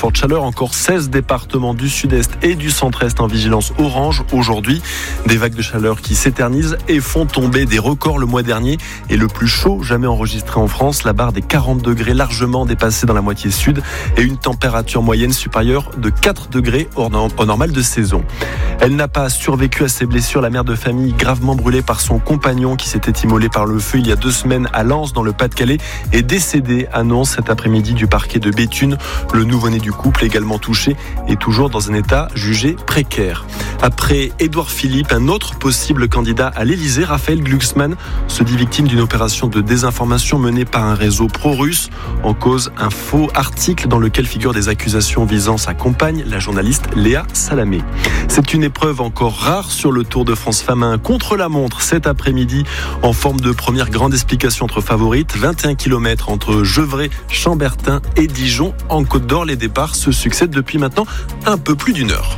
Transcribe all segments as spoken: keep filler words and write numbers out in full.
forte chaleur. Encore seize départements du sud-est et du centre-est en vigilance orange aujourd'hui. Des vagues de chaleur qui s'éternisent et font tomber des records. Le mois dernier est le plus chaud jamais enregistré en France. La barre des quarante degrés largement dépassée dans la moitié sud et une température moyenne supérieure de quatre degrés au normal de saison. Elle n'a pas survécu à ses blessures. La mère de famille gravement brûlée par son compagnon qui s'était immolé par le feu il y a deux semaines à Lens dans le Pas-de-Calais est décédée, annonce cet après-midi du parquet de Béthune. Le nouveau-né du couple, également touché, est toujours dans un état jugé précaire. Après Édouard Philippe, un autre possible candidat à l'Élysée, Raphaël Glucksmann, se dit victime d'une opération de désinformation menée par un réseau pro-russe. En cause, un faux article dans lequel figurent des accusations visant sa compagne, la journaliste Léa Salamé. C'est une épreuve encore rare sur le Tour de France féminin contre-la-montre cet après-midi, en forme de première grande explication entre favorites. vingt et un kilomètres entre Gevrey, Chambertin et Dijon. En Côte d'Or, les départs se succèdent depuis maintenant un peu plus d'une heure.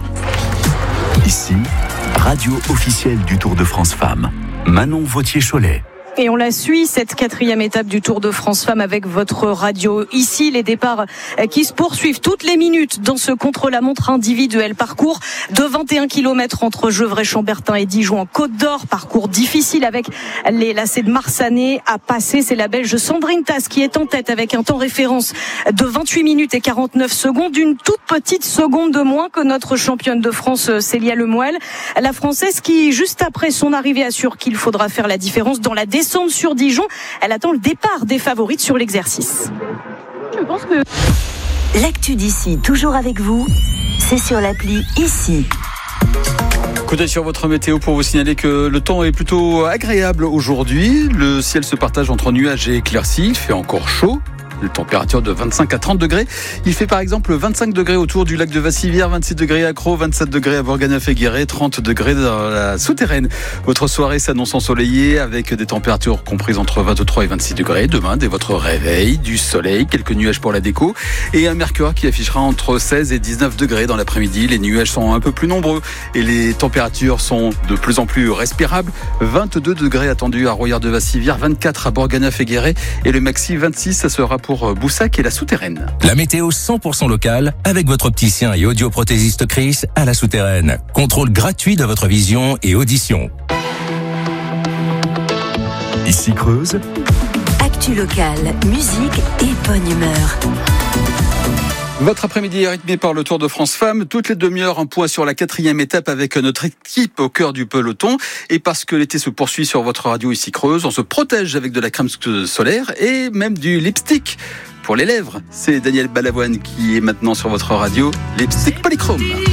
Ici, radio officielle du Tour de France Femmes. Manon Vautier-Cholet. Et on la suit, cette quatrième étape du Tour de France Femmes avec votre radio. Ici, les départs qui se poursuivent toutes les minutes dans ce contre-la-montre individuel. Parcours de vingt et un kilomètres entre Gevrey, Chambertin et Dijon en Côte d'Or. Parcours difficile avec les lacets de Marsanais à passer. C'est la Belge Sandrine Tass qui est en tête avec un temps référence de vingt-huit minutes et quarante-neuf secondes. Une toute petite seconde de moins que notre championne de France, Célia Lemoelle. La Française qui, juste après son arrivée, assure qu'il faudra faire la différence dans la descente sur Dijon. Elle attend le départ des favorites sur l'exercice. Je pense que l'actu d'ici, toujours avec vous, c'est sur l'appli Ici. Coup d'œil sur votre météo pour vous signaler que le temps est plutôt agréable aujourd'hui. Le ciel se partage entre nuages et éclaircies. Il fait encore chaud. Une température de vingt-cinq à trente degrés. Il fait par exemple vingt-cinq degrés autour du lac de Vassivière, vingt-six degrés à Crau, vingt-sept degrés à Bourgagnaf-et-Guéret, trente degrés dans la souterraine. Votre soirée s'annonce ensoleillée avec des températures comprises entre vingt-trois et vingt-six degrés. Demain, dès votre réveil, du soleil, quelques nuages pour la déco et un mercure qui affichera entre seize et dix-neuf degrés dans l'après-midi. Les nuages sont un peu plus nombreux et les températures sont de plus en plus respirables. vingt-deux degrés attendus à Royère-de-Vassivière, vingt-quatre à Bourgagnaf-et-Guéret et le maxi vingt-six, ça sera pour Boussac et la souterraine. La météo cent pour cent locale avec votre opticien et audioprothésiste Chris à la souterraine. Contrôle gratuit de votre vision et audition. Ici Creuse. Actu locale, musique et bonne humeur. Votre après-midi est rythmé par le Tour de France Femmes. Toutes les demi-heures, un point sur la quatrième étape avec notre équipe au cœur du peloton. Et parce que l'été se poursuit sur votre radio Ici Creuse, on se protège avec de la crème solaire et même du lipstick pour les lèvres. C'est Daniel Balavoine qui est maintenant sur votre radio. Lipstick Polychrome.